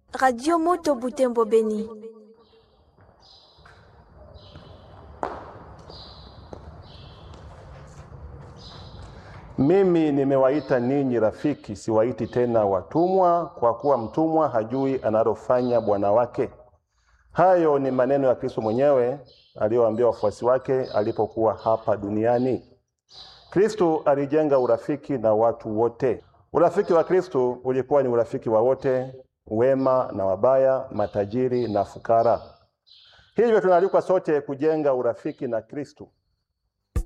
Radio Moto Butembo Beni. Mimi nimewaita ninyi rafiki, siwaiti tena watumwa, kwa kuwa mtumwa hajui analofanya bwana wake. Hayo ni maneno ya Kristo mwenyewe aliyowaambia wafuasi wake alipokuwa hapa duniani. Kristo alijenga urafiki na watu wote. Urafiki wa Kristo ulikuwa ni urafiki wa wote, wema na wabaya, matajiri na fukara. Hivyo tunaalikwa sote kujenga urafiki na Kristo.